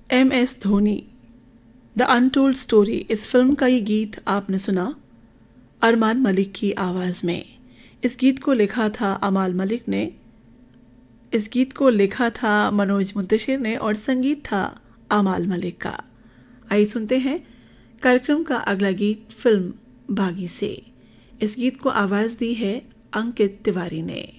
MS Dhoni the untold story, इस film का ये गीत आपने सुना अरमान मलिक की आवाज़ में। इस गीत को लिखा था अमाल मलिक ने, इस गीत को लिखा था मनोज मुंतशिर ने और संगीत था अमाल मलिक का। आइए सुनते हैं कार्यक्रम का अगला गीत फिल्म बागी से। इस गीत को आवाज़ दी है अंकित तिवारी ने।